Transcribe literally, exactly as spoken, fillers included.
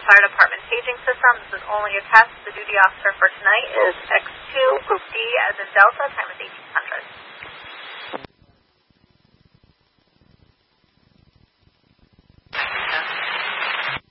Fire Department paging system. This is only a test. The duty officer for tonight is X two, Group D as in Delta. Time is eighteen